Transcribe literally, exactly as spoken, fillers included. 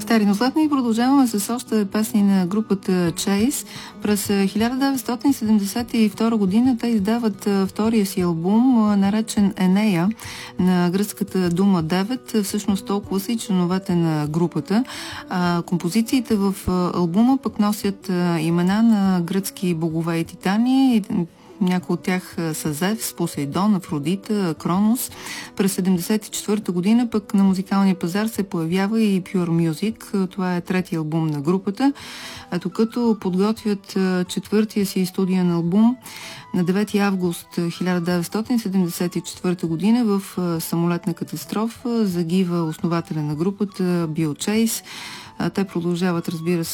коментари. Но след и продължаваме с още песни на групата Chase. През хиляда деветстотин седемдесет и втора година те издават втория си албум, наречен Енея, на гръцката дума девет. Всъщност толкова са и членовете на групата. А, композициите в албума пък носят имена на гръцки богове и титани. Някои от тях са Зевс, Посейдон, Афродита, Кронос. През седемдесет и четвърта година пък на музикалния пазар се появява и Pure Music. Това е третия албум на групата. А докато подготвят четвъртия си студиен албум, на девети август хиляда деветстотин седемдесет и четвърта година в самолетна катастрофа загива основателя на групата Бил Чейс. Те продължават, разбира се,